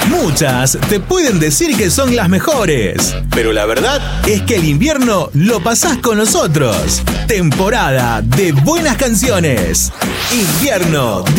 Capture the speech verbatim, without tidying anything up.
Muchas te pueden decir que son las mejores, pero la verdad es que el invierno lo pasás con nosotros. Temporada de buenas canciones. Invierno